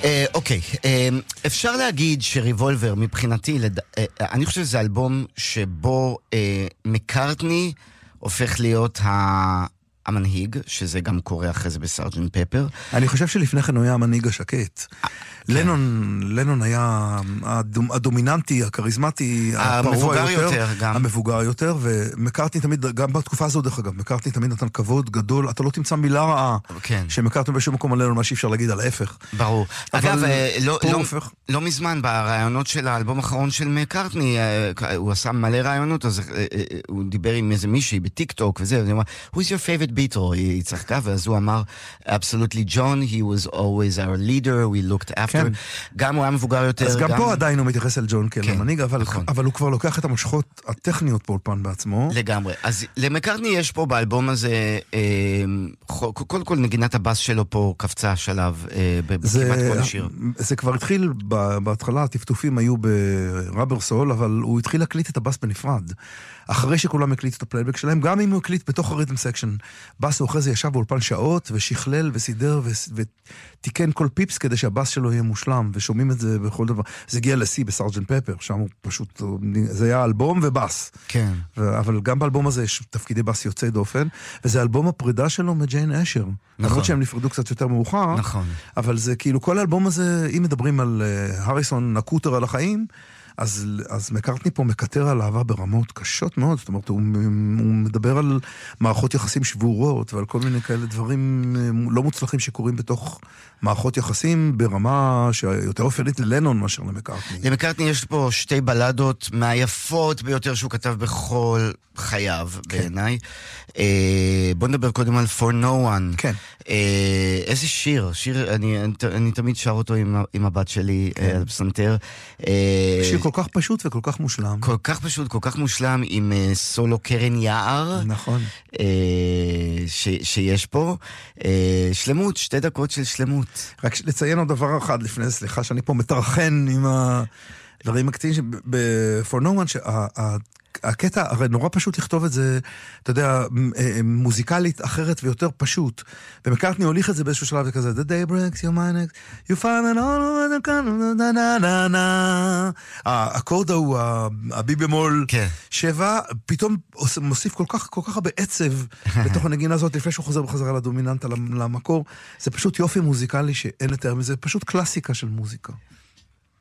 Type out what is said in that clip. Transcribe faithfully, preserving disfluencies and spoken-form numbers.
אוקיי, אפשר להגיד שריבולבר מבחינתי, אני חושב שזה אלבום שבו מקארטני הופך להיות המנהיג, שזה גם קורה אחרי זה בסארג'נט פפר. אני חושב שלפני כן הוא היה המנהיג השקט. לנון, לנון היה הדומיננטי, הכריזמטי, המבוגר יותר גם. המבוגר יותר, ומקארטני תמיד, גם בתקופה הזו דרך אגב, מקארטני תמיד נתן כבוד גדול, אתה לא תמצא מילה רעה, שמקארטני בשום מקום עלינו, מה שאי אפשר להגיד על ההפך. ברור. אגב, לא מזמן, ברעיונות של האלבום האחרון של מקארטני, הוא עשה מלא רעיונות, אז הוא דיבר עם איזה מישהי בטיק טוק וזה, הוא אמר, who's your favorite Beatle? היא צחקה, ואז הוא אמר, absolutely John, he was always our leader, we looked after. גם הוא היה מבוגר יותר. אז גם פה עדיין הוא מתייחס אל ג'ון כמנהיג, אבל הוא כבר לוקח את המושכות הטכניות באולפן בעצמו. לגמרי. אז למקארטני יש פה באלבום הזה, קודם כל נגינת הבאס שלו פה קפצה שלב בכמעט כל השיר. זה כבר התחיל, בהתחלה הטפטופים היו ברבר סול, אבל הוא התחיל להקליט את הבאס בנפרד. אחרי שכולם הקליטו את הפלייבק שלהם, גם אם הוא הקליט בתוך הריתם סקשן, בס הוא אחרי זה ישב באולפן שעות, ושכלל וסידר, ותיקן כל פיפס כדי שהבס שלו יהיה מושלם, ושומעים את זה בכל דבר. זה הגיע לסי בסארג'נט פפר, שם הוא פשוט, זה היה אלבום ובס. כן. אבל גם באלבום הזה יש תפקידי בס יוצא דופן, וזה אלבום הפרידה שלו מג'יין אשר. נכון. למרות שהם נפרדו קצת יותר מאוחר. נכון. אבל זה כאילו, כל האלבום הזה, אם מדברים על הריסון נקוטר על החיים, אז, אז מקארטני פה מקטר על אהבה ברמות קשות מאוד, זאת אומרת, הוא, הוא מדבר על מערכות יחסים שבורות, ועל כל מיני כאלה דברים לא מוצלחים שקורים בתוך מערכות יחסים, ברמה שיותר אופנית ללנון מאשר למקארטני. למקארטני יש פה שתי בלדות מהיפות ביותר שהוא כתב בכל חייו, כן. בעיניי. אה, בוא נדבר קודם על For No One. כן. אה, איזה שיר, שיר, אני, אני, אני תמיד שר אותו עם, עם הבת שלי, כן. אה, על פסנתר. אה, שיר כל כך פשוט וכל כך מושלם. כל כך פשוט, כל כך מושלם, עם אה, סולו קרן יער. נכון. אה, ש, שיש פה. אה, שלמות, שתי דקות של שלמות. רק לציין עוד דבר אחד לפני, סליחה שאני פה מתרחן עם הדברים הקטנים, ב-For No One, שה... הקטע, הרי נורא פשוט לכתוב את זה, אתה יודע, מוזיקלית אחרת ויותר פשוט. ומקארטני הוליך את זה באיזשהו שלב כזה, The day breaks your mind, you find it all over the kind of... האקורד הוא, הבי במול שבע, פתאום מוסיף כל כך, כל כך הרבה עצב בתוך הנגינה הזאת, לפני שהוא חוזר בחזרה לדומיננטה, למקור. זה פשוט יופי מוזיקלי שאין לתאר מזה, פשוט קלאסיקה של מוזיקה.